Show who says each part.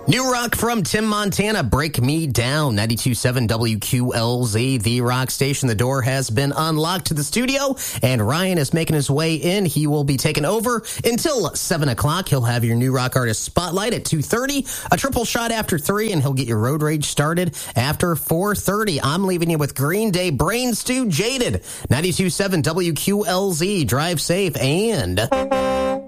Speaker 1: New rock from Tim Montana, Break Me Down, 92.7 WQLZ, the rock station. The door has been unlocked to the studio, and Ryan is making his way in. He will be taking over until 7 o'clock. He'll have your new rock artist spotlight at 2:30, a triple shot after 3, and he'll get your road rage started after 4:30. I'm leaving you with Green Day, Brain Stew, Jaded, 92.7 WQLZ. Drive safe and...